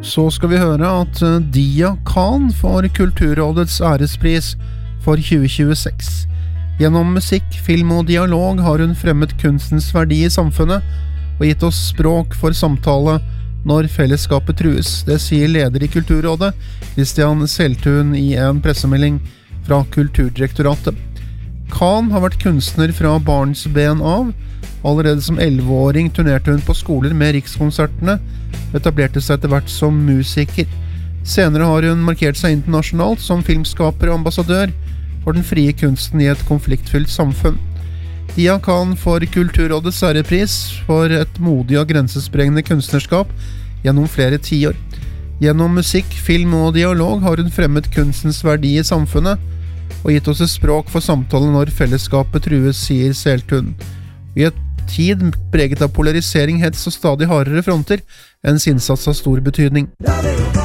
Så skal vi høre at Dia Khan får Kulturrådets ærespris for 2026. Gjennom musikk, film og dialog har hun fremmet kunstens verdi i samfunnet og gitt oss språk for samtale når fellesskapet trues. Det sier leder i Kulturrådet, Christian Seltun, i en pressemelding fra Kulturdirektoratet. Khan har vært kunstner fra barnsben av. Allerede som 11-åring turnerte hun på skoler med Rikskonsertene, etablerte seg etter hvert som musiker. Senere har hun markert seg internasjonalt som filmskaper og ambassadør for den frie kunsten i et konfliktfylt samfunn. Dia Khan får Kulturrådets ærespris for et modig og grensesprengende kunstnerskap gjennom flere tiår. Gjennom musikk, film og dialog har hun fremmet kunstens verdi i samfunnet og gitt oss et språk for samtale når fellesskapet trues, sier Seltun. I et tid preget av polarisering, hets og stadig hardere fronter, ens innsats har stor betydning.